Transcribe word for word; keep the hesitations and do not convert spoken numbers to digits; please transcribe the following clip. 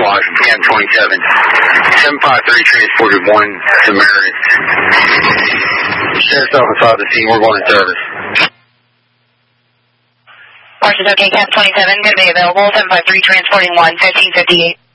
Washington, Cab twenty-seven. seven five three transported one Samaritans. Sheriff's office off the scene. We're going to service. Washington, okay, Cab twenty-seven, going to be available. seven five three transporting one fifteen fifty-eight.